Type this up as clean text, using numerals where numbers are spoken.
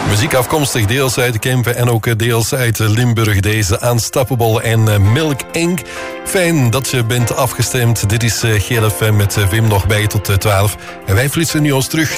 Muziek afkomstig deels uit Kempen en ook deels uit Limburg. Deze Unstoppable en Milk Inc. Fijn dat je bent afgestemd. Dit is GLFM met Wim nog bij tot 12. En wij flitsen nu ons terug